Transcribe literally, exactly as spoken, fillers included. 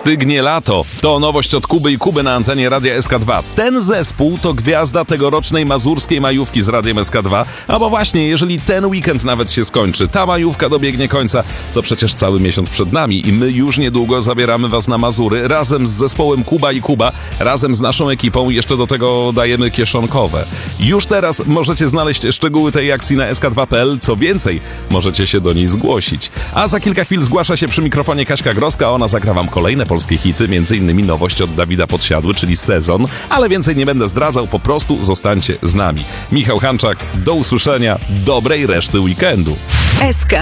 Stygnie lato. To nowość od Kuby i Kuby na antenie Radia S K dwa. Ten zespół to gwiazda tegorocznej mazurskiej majówki z Radiem S K dwa. A bo właśnie, jeżeli ten weekend nawet się skończy, ta majówka dobiegnie końca, to przecież cały miesiąc przed nami i my już niedługo zabieramy was na Mazury razem z zespołem Kuba i Kuba, razem z naszą ekipą. Jeszcze do tego dajemy kieszonkowe. Już teraz możecie znaleźć szczegóły tej akcji na S K dwa kropka p l. Co więcej, możecie się do niej zgłosić. A za kilka chwil zgłasza się przy mikrofonie Kaśka Groska. Ona zagra wam kolejne polskie hity, między innymi nowość od Dawida Podsiadły, czyli Sezon. Ale więcej nie będę zdradzał, po prostu zostańcie z nami. Michał Hanczak, do usłyszenia, dobrej reszty weekendu. S K